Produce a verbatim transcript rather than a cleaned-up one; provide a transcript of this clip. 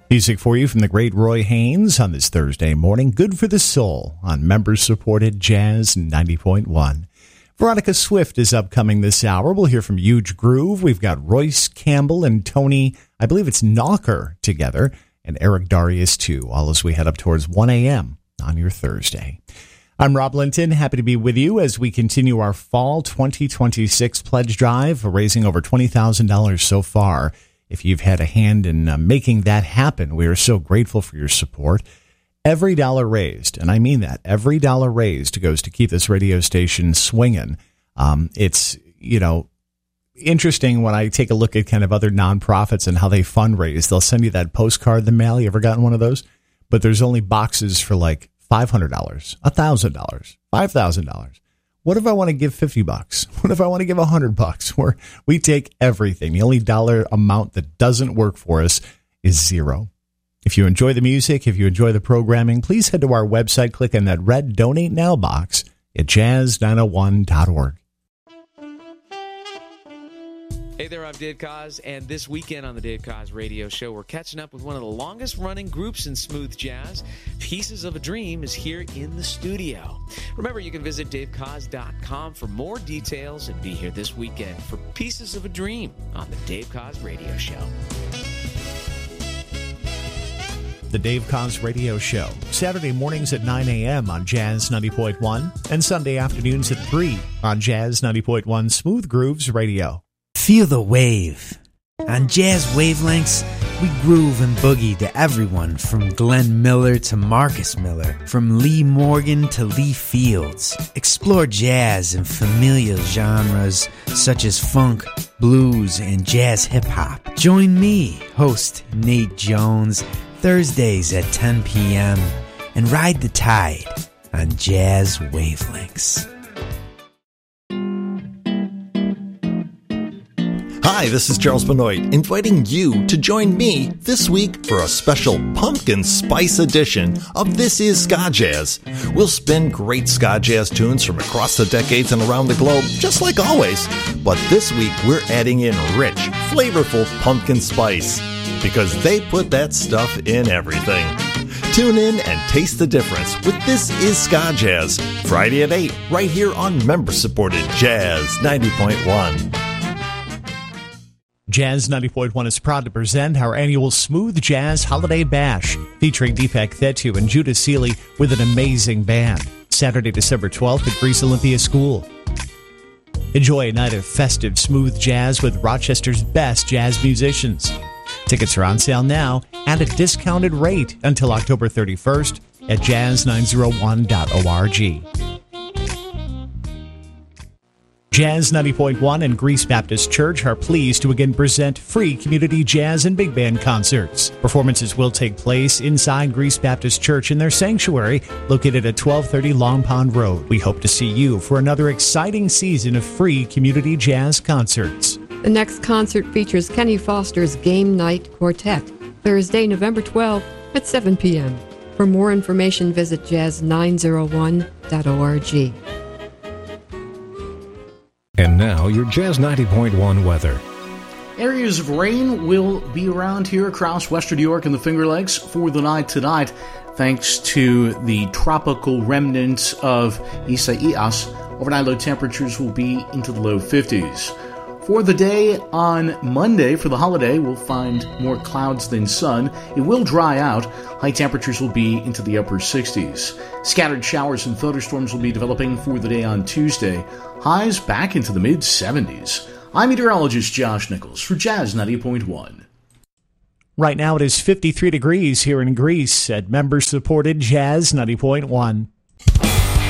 Music for you from the great Roy Haynes on this Thursday morning. Good for the soul on member-supported Jazz ninety point one. Veronica Swift is upcoming this hour. We'll hear from Huge Groove. We've got Royce Campbell and Tony, I believe it's Knocker, together, and Eric Darius, too, all as we head up towards one a.m. on your Thursday. I'm Rob Linton, happy to be with you as we continue our Fall twenty twenty-six pledge drive, raising over twenty thousand dollars so far. If you've had a hand in uh, making that happen, we are so grateful for your support. Every dollar raised, and I mean that, every dollar raised goes to keep this radio station swinging. Um, it's, you know, interesting when I take a look at kind of other nonprofits and how they fundraise. They'll send you that postcard in the mail. You ever gotten one of those? But there's only boxes for like five hundred dollars, one thousand dollars, five thousand dollars. What if I want to give fifty bucks? What if I want to give one hundred bucks? Where we take everything. The only dollar amount that doesn't work for us is zero. If you enjoy the music, if you enjoy the programming, please head to our website, click on that red Donate Now box at jazz nine oh one dot org. Hey there, I'm Dave Koz, and this weekend on the Dave Koz Radio Show, we're catching up with one of the longest-running groups in smooth jazz. Pieces of a Dream is here in the studio. Remember, you can visit dave koz dot com for more details and be here this weekend for Pieces of a Dream on the Dave Koz Radio Show. The Dave Koz Radio Show, Saturday mornings at nine a.m. on Jazz ninety point one and Sunday afternoons at three on Jazz ninety point one Smooth Grooves Radio. Feel the wave. On Jazz Wavelengths, we groove and boogie to everyone from Glenn Miller to Marcus Miller, from Lee Morgan to Lee Fields. Explore jazz in familiar genres such as funk, blues, and jazz hip-hop. Join me, host Nate Jones, Thursdays at ten p.m. and ride the tide on Jazz Wavelengths. Hi, this is Charles Benoit, inviting you to join me this week for a special pumpkin spice edition of This Is Ska Jazz. We'll spin great ska jazz tunes from across the decades and around the globe, just like always. But this week, we're adding in rich, flavorful pumpkin spice, because they put that stuff in everything. Tune in and taste the difference with This Is Ska Jazz, Friday at eight, right here on member-supported Jazz ninety point one. Jazz ninety point one is proud to present our annual Smooth Jazz Holiday Bash, featuring Deepak Thettu and Judah Seeley with an amazing band. Saturday, December twelfth at Greece Olympia School. Enjoy a night of festive smooth jazz with Rochester's best jazz musicians. Tickets are on sale now at a discounted rate until October thirty-first at jazz nine oh one dot org. Jazz ninety point one and Greece Baptist Church are pleased to again present free community jazz and big band concerts. Performances will take place inside Greece Baptist Church in their sanctuary, located at twelve thirty Long Pond Road. We hope to see you for another exciting season of free community jazz concerts. The next concert features Kenny Foster's Game Night Quartet, Thursday, November twelfth at seven p.m. For more information, visit jazz nine oh one dot org. And now, your Jazz ninety point one weather. Areas of rain will be around here across western New York and the Finger Lakes for the night tonight, thanks to the tropical remnants of Isaias. Overnight low temperatures will be into the low fifties. For the day on Monday, for the holiday, we'll find more clouds than sun. It will dry out. High temperatures will be into the upper sixties. Scattered showers and thunderstorms will be developing for the day on Tuesday. Highs back into the mid-seventies. I'm meteorologist Josh Nichols for Jazz ninety point one. Right now it is fifty-three degrees here in Greece at member-supported Jazz ninety point one.